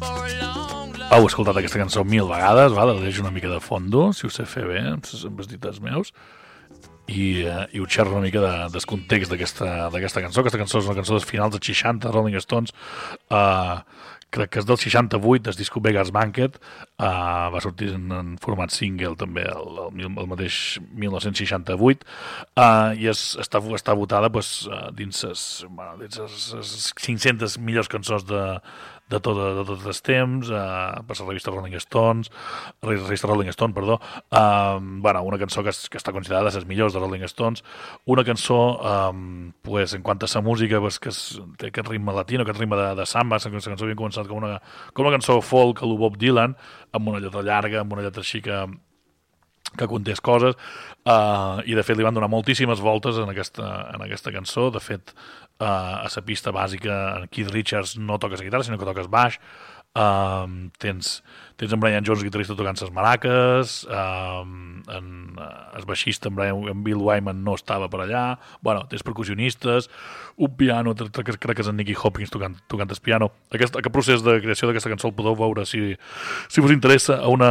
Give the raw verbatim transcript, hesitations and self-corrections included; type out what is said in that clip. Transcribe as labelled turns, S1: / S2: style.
S1: Heu escoltat aquesta cançó mil vegades, va? La deixo una mica de fondo, si ho sé fer bé, amb les dites meus, i, uh, i ho xerro una mica de, del context d'aquesta cançó. Aquesta cançó és una cançó dels finals dels seixanta, Rolling Stones, uh, crec que és del seixanta-vuit, del disco Beggar's Banquet, uh, va sortir en, en format single també el, el, el mateix mil nou-cents seixanta-vuit, uh, i és, està, està votada pues, uh, dins les bueno, cinc-centes millors cançons de, de, tot, de tots els temps, uh, per la revista Rolling Stones, la revista Rolling Stone, perdó, uh, bueno, una cançó que, es, que està considerada de les millors de Rolling Stones, una cançó, um, pues, en quant a la música, pues, que es, té aquest ritme latino, aquest ritme de, de samba, la cançó havia començat com una, com una cançó folk a lo Bob Dylan, amb una lletra llarga, amb una lletra així que, que contés coses, uh, i de fet li van donar moltíssimes voltes en aquesta, en aquesta cançó. De fet, uh, a la pista bàsica Keith Richards no toques la guitarra, sinó que toques baix. Uh, tens, tens en Brian Jones, guitarrista, tocant les maraques, uh, en, uh, el baixista en, Brian, en Bill Wyman no estava per allà, bueno, tens percussionistes, un piano, crec que és en Nicky Hopkins tocant, tocant el piano. Aquest, aquest procés de creació d'aquesta cançó el podeu veure, si, si us interessa, a una